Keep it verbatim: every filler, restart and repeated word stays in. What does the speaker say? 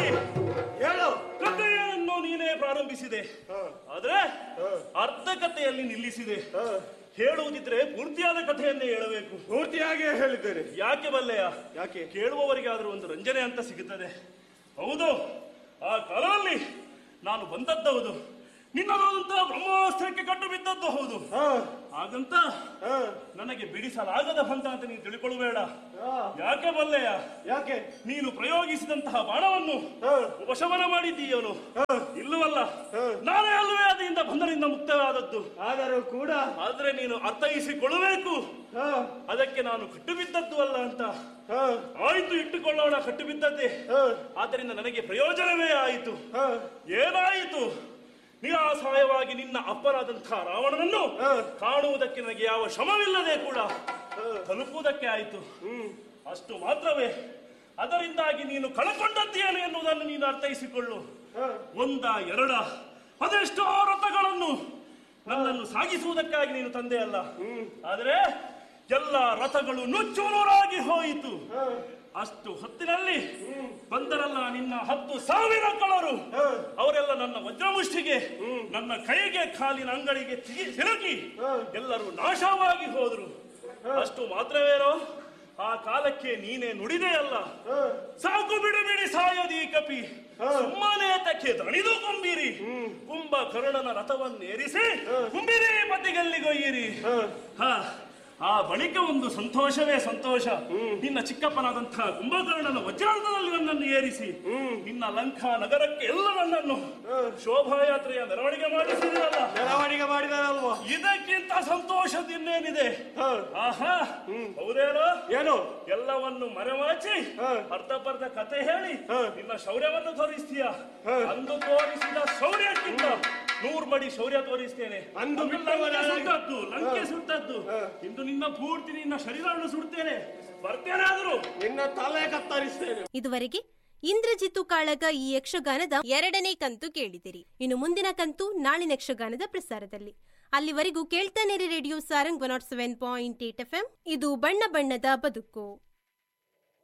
ಹೇಳು. ಕಥೆಯನ್ನು ನೀನೇ ಪ್ರಾರಂಭಿಸಿದೆ, ಆದ್ರೆ ಅರ್ಧ ಕಥೆಯಲ್ಲಿ ನಿಲ್ಲಿಸಿದೆ. ಹೇಳುವುದಿದ್ರೆ ಪೂರ್ತಿಯಾದ ಕಥೆಯನ್ನೇ ಹೇಳಬೇಕು. ಪೂರ್ತಿಯಾಗಿ ಹೇಳಿದ್ದೇನೆ. ಯಾಕೆ ಬಲ್ಲೆಯ? ಯಾಕೆ? ಕೇಳುವವರಿಗಾದ್ರೂ ಒಂದು ರಂಜನೆ ಅಂತ ಸಿಗುತ್ತದೆ. ಹೌದು, ಆ ಕಾಲದಲ್ಲಿ ನಾನು ಬಂದದ್ದೌದು, ನಿನ್ನದಾದಂತಹ ಬ್ರಹ್ಮಾಸ್ತ್ರಕ್ಕೆ ಕಟ್ಟು ಬಿದ್ದದ್ದು ಹೌದು. ಹಾಗಂತ ನನಗೆ ಬಿಡಿಸಲಾಗದ ಹಂತ ಅಂತ ನೀನು ತಿಳ್ಕೊಳ್ಳಬೇಡ. ಯಾಕೆ ಬಲ್ಲೆಯ? ಯಾಕೆ? ನೀನು ಪ್ರಯೋಗಿಸಿದಂತಹ ಬಾಣವನ್ನು ಉಪಶಮನ ಮಾಡಿದ್ದೀಯನು ಇಲ್ಲವಲ್ಲ? ನಾನೇ ಅಲ್ಲವೇ ಅದರಿಂದ ಬಂಧನದಿಂದ ಮುಕ್ತವಾದದ್ದು. ಆದರೂ ಕೂಡ ಆದ್ರೆ ನೀನು ಅರ್ಥೈಸಿಕೊಳ್ಳಬೇಕು, ಅದಕ್ಕೆ ನಾನು ಕಟ್ಟು ಬಿದ್ದದ್ದು ಅಲ್ಲ ಅಂತ. ಆಯ್ತು, ಇಟ್ಟುಕೊಳ್ಳೋಣ, ಕಟ್ಟು ಬಿದ್ದದ್ದೇ. ಆದ್ದರಿಂದ ನನಗೆ ಪ್ರಯೋಜನವೇ ಆಯಿತು. ಏನಾಯಿತು? ನಿರಾಸಹಾಯವಾಗಿ ನಿನ್ನ ಅಪ್ಪನಾದಂತಹ ರಾವಣನನ್ನು ಕಾಣುವುದಕ್ಕೆ ನನಗೆ ಯಾವ ಶ್ರಮವಿಲ್ಲದೆ ಕೂಡ ತಲುಪುವುದಕ್ಕೆ ಆಯಿತು. ಅಷ್ಟು ಮಾತ್ರವೇ, ಅದರಿಂದಾಗಿ ನೀನು ಕಳಕೊಂಡದ್ದೇನು ಎನ್ನುವುದನ್ನು ನೀನು ಅರ್ಥೈಸಿಕೊಳ್ಳು. ಒಂದ ಎರಡ ಅದೆಷ್ಟೋ ರಥಗಳನ್ನು ನನ್ನನ್ನು ಸಾಗಿಸುವುದಕ್ಕಾಗಿ ನೀನು ತಂದೆ ಅಲ್ಲ, ಆದರೆ ಎಲ್ಲ ರಥಗಳು ನುಚ್ಚು ನೂರಾಗಿ ಹೋಯಿತು. ಅಷ್ಟು ಹೊತ್ತಿನಲ್ಲಿ ಬಂದರಲ್ಲ ನಿನ್ನ ಹತ್ತು ಸಾವಿರ ಕಳರು, ಅವರೆಲ್ಲ ನನ್ನ ವಜ್ರಮುಷ್ಟಿಗೆ, ನನ್ನ ಕೈಗೆ, ಕಾಲಿನ ಅಂಗಳಿಗೆ ಸಿಲುಕಿ ಎಲ್ಲರೂ ನಾಶವಾಗಿ ಹೋದ್ರು. ಅಷ್ಟು ಮಾತ್ರವೇನೋ, ಆ ಕಾಲಕ್ಕೆ ನೀನೇ ನುಡಿದೇ ಅಲ್ಲ, ಸಾಕು ಬಿಡು ಬಿಡಿ ಸಾಯದಿ ಕಪಿ, ಸುಮ್ಮನೆ ತಕ್ಕೆ ದಣಿದು ಕುಂಬಿರಿ, ಕುಂಭ ಕರುಣನ ರಥವನ್ನೇರಿಸಿ ಕುಂಬಿರಿ ಮತಿಗಲ್ಲಿಗೊಯ್ಯಿರಿ. ಹ ಆ ಬಳಿಕ ಒಂದು ಸಂತೋಷವೇ ಸಂತೋಷ. ನಿನ್ನ ಚಿಕ್ಕಪ್ಪನಾದಂತಹ ಕುಂಭಕರ್ಣನ ವಜ್ರಾಂತದಲ್ಲಿ ನನ್ನನ್ನು ಏರಿಸಿ ನಿನ್ನ ಲಂಕಾ ನಗರಕ್ಕೆ ಎಲ್ಲ ನನ್ನನ್ನು ಶೋಭಾಯಾತ್ರೆಯ ಮೆರವಣಿಗೆ ಮಾಡಿಸಿದರಲ್ಲ, ಮೆರವಣಿಗೆ ಮಾಡಿದಾರಲ್ವ? ಇದಕ್ಕಿಂತ ಸಂತೋಷದಿನ್ನೇನಿದೆ? ಆಹಾ, ಹೌದೇನೋ? ಏನು? ಎಲ್ಲವನ್ನು ಮರೆಮಾಚಿ ಅರ್ಧಪರ್ಧ ಕತೆ ಹೇಳಿ ನಿನ್ನ ಶೌರ್ಯವನ್ನು ತೋರಿಸ್ತೀಯ. ಅಂದು ತೋರಿಸಿದ ಶೌರ್ಯಕ್ಕಿಂತ ನೂರ್ ಮಡಿ ಶೌರ್ಯ ತೋರಿಸ್ತೇನೆ. ಅಂದು ಸುಟ್ಟದ್ದು, ಲಂಕೆ ಸುಟ್ಟದ್ದು, ಇಂದು ನಿನ್ನ ಪೂರ್ತಿ ನಿನ್ನ ಶರೀರವನ್ನು ಸುಡ್ತೇನೆ. ಬರ್ತೇನಾದ್ರು ನಿನ್ನ ತಲೆ ಕತ್ತರಿಸ್ತೇನೆ. ಇದುವರೆಗೆ ಇಂದ್ರಜಿತ್ತು ಕಾಳಗ ಈ ಯಕ್ಷಗಾನದ ಎರಡನೇ ಕಂತು ಕೇಳಿದಿರಿ. ಇನ್ನು ಮುಂದಿನ ಕಂತು ನಾಳಿನ ಯಕ್ಷಗಾನದ ಪ್ರಸಾರದಲ್ಲಿ. ಅಲ್ಲಿವರೆಗೂ ಕೇಳ್ತಾನಿರಿ radio Sarang one not seven point eight F M. ಇದು ಬಣ್ಣ ಬಣ್ಣದ ಬದುಕು.